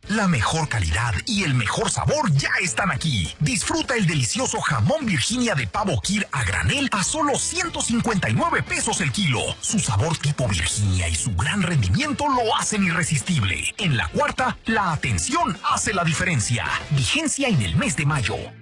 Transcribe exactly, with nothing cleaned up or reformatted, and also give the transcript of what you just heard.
La mejor calidad y el mejor sabor ya están aquí. Disfruta el delicioso jamón Virginia de pavo Kir a granel a solo ciento cincuenta y nueve pesos el kilo. Su sabor tipo Virginia y su gran rendimiento lo hacen irresistible. En La Cuarta, la atención hace la diferencia. Vigencia en el mes de mayo.